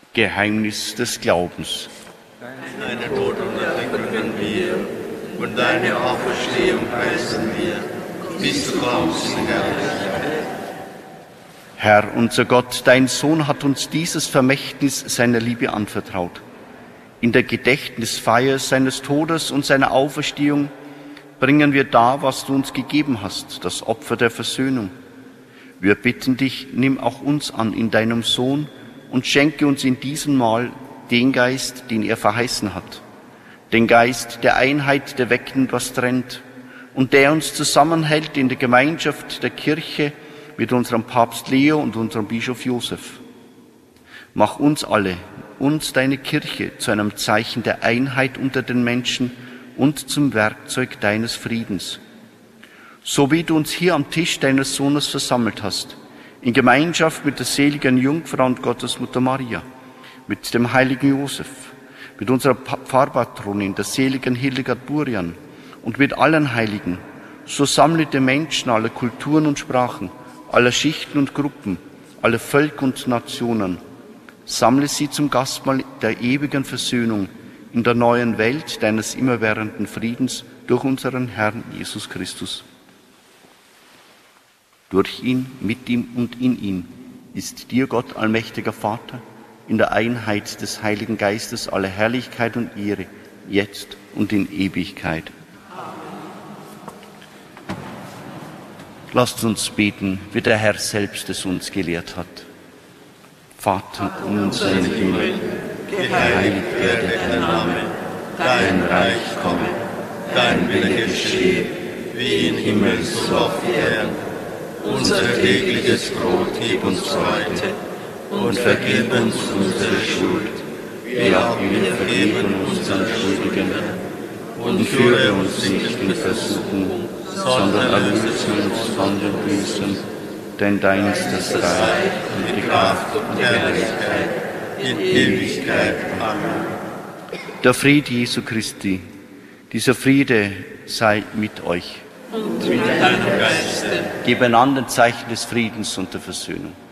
Geheimnis des Glaubens. Deine Tod unterdrücken wir und deine Auferstehung preisen wir, bis du kommst in Herrlichkeit. Herr, unser Gott, dein Sohn hat uns dieses Vermächtnis seiner Liebe anvertraut. In der Gedächtnisfeier seines Todes und seiner Auferstehung bringen wir dar, was du uns gegeben hast, das Opfer der Versöhnung. Wir bitten dich, nimm auch uns an in deinem Sohn und schenke uns in diesem Mahl den Geist, den er verheißen hat. Den Geist der Einheit, der wegnimmt, was trennt und der uns zusammenhält in der Gemeinschaft der Kirche mit unserem Papst Leo und unserem Bischof Josef. Mach uns alle, uns deine Kirche, zu einem Zeichen der Einheit unter den Menschen und zum Werkzeug deines Friedens. So wie du uns hier am Tisch deines Sohnes versammelt hast, in Gemeinschaft mit der seligen Jungfrau und Gottesmutter Maria, mit dem heiligen Josef, mit unserer Pfarrpatronin, der seligen Hildegard Burian und mit allen Heiligen, so sammle die Menschen aller Kulturen und Sprachen, aller Schichten und Gruppen, aller Völker und Nationen. Sammle sie zum Gastmahl der ewigen Versöhnung in der neuen Welt deines immerwährenden Friedens durch unseren Herrn Jesus Christus. Durch ihn, mit ihm und in ihm ist dir, Gott, allmächtiger Vater, in der Einheit des Heiligen Geistes alle Herrlichkeit und Ehre, jetzt und in Ewigkeit. Lasst uns beten, wie der Herr selbst es uns gelehrt hat. Vater unser im Himmel, Geheiligt werde dein Name, dein Reich komme, dein Wille geschehe, wie im Himmel so auf Erden. Unser tägliches Brot gib uns heute und vergib uns unsere Schuld, wie auch wir vergeben unseren Schuldigen. Und führe uns nicht in Versuchung, sondern erlöse uns von dem Bösen. Denn dein ist das Reich und die Kraft und die Herrlichkeit in Ewigkeit. Amen. Der Friede Jesu Christi, dieser Friede sei mit euch. Und mit deinem Geiste. Gebe einander ein Zeichen des Friedens und der Versöhnung.